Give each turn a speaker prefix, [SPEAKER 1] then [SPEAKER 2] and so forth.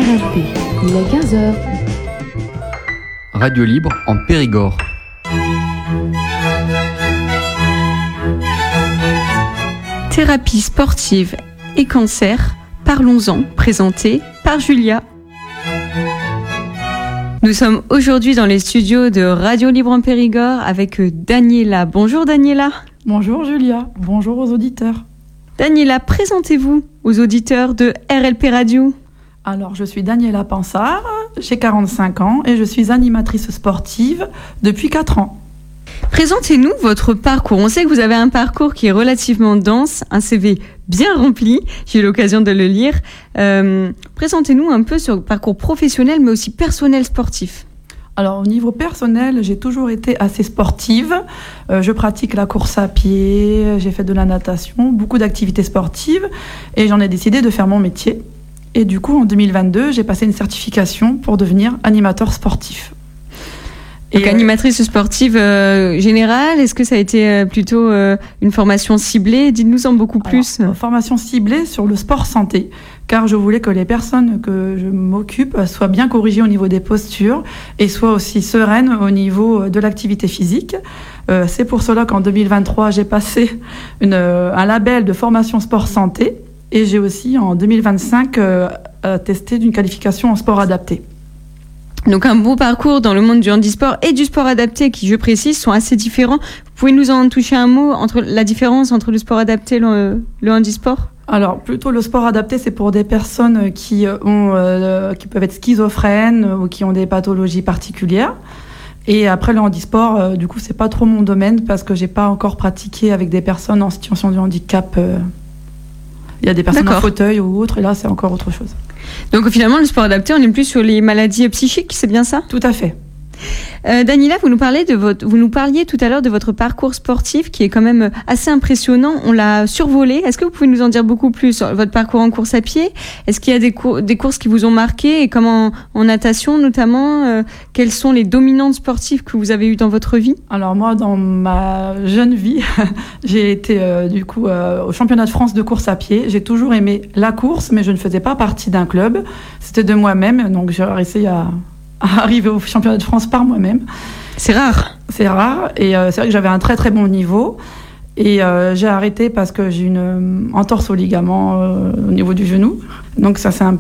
[SPEAKER 1] RLP, il est 15h.
[SPEAKER 2] Radio Libre en Périgord.
[SPEAKER 3] Thérapie sportive et cancer, parlons-en, présenté par Julia. Nous sommes aujourd'hui dans les studios de Radio Libre en Périgord avec Daniela. Bonjour Daniela.
[SPEAKER 4] Bonjour Julia, bonjour aux auditeurs.
[SPEAKER 3] Daniela, présentez-vous aux auditeurs de RLP Radio.
[SPEAKER 4] Alors, je suis Daniela Pansard, j'ai 45 ans et je suis animatrice sportive depuis 4 ans.
[SPEAKER 3] Présentez-nous votre parcours. On sait que vous avez un parcours qui est relativement dense, un CV bien rempli. J'ai eu l'occasion de le lire. Présentez-nous un peu sur le parcours professionnel, mais aussi personnel sportif.
[SPEAKER 4] Alors, au niveau personnel, j'ai toujours été assez sportive. Je pratique la course à pied, j'ai fait de la natation, beaucoup d'activités sportives et j'en ai décidé de faire mon métier. Et du coup, en 2022, j'ai passé une certification pour devenir animateur sportif.
[SPEAKER 3] Donc, animatrice sportive générale, est-ce que ça a été plutôt une formation ciblée ? Dites-nous en beaucoup plus.
[SPEAKER 4] Alors, formation ciblée sur le sport santé, car je voulais que les personnes que je m'occupe soient bien corrigées au niveau des postures et soient aussi sereines au niveau de l'activité physique. C'est pour cela qu'en 2023, j'ai passé un label de formation sport santé et j'ai aussi en 2025 testé d'une qualification en sport adapté.
[SPEAKER 3] Donc un beau parcours dans le monde du handisport et du sport adapté qui, je précise, sont assez différents. Vous pouvez nous en toucher un mot entre la différence entre le sport adapté et le handisport ?
[SPEAKER 4] Alors plutôt le sport adapté, c'est pour des personnes qui peuvent être schizophrènes ou qui ont des pathologies particulières. Et après le handisport, du coup, c'est pas trop mon domaine parce que j'ai pas encore pratiqué avec des personnes en situation de handicap. Il y a des personnes en fauteuil ou autre, et là, c'est encore autre chose.
[SPEAKER 3] Donc finalement, le sport adapté, on est plus sur les maladies psychiques, c'est bien ça ?
[SPEAKER 4] Tout à fait.
[SPEAKER 3] Daniela, vous nous parliez tout à l'heure de votre parcours sportif qui est quand même assez impressionnant. On l'a survolé. Est-ce que vous pouvez nous en dire beaucoup plus sur votre parcours en course à pied ? Est-ce qu'il y a des courses qui vous ont marqué et comment en natation notamment quelles sont les dominantes sportives que vous avez eues dans votre vie ?
[SPEAKER 4] Alors moi, dans ma jeune vie, j'ai été au championnat de France de course à pied. J'ai toujours aimé la course, mais je ne faisais pas partie d'un club. C'était de moi-même, donc j'ai réussi à arriver au championnat de France par moi-même.
[SPEAKER 3] C'est rare.
[SPEAKER 4] C'est rare, et c'est vrai que j'avais un très très bon niveau. Et j'ai arrêté parce que j'ai une entorse au ligament au niveau du genou. Donc ça, c'est un